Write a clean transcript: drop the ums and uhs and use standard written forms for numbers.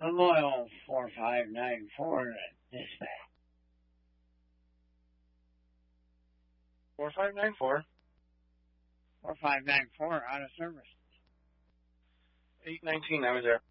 Loyal 4594 dispatch. 4594. 4594 out of service. 819, I was there.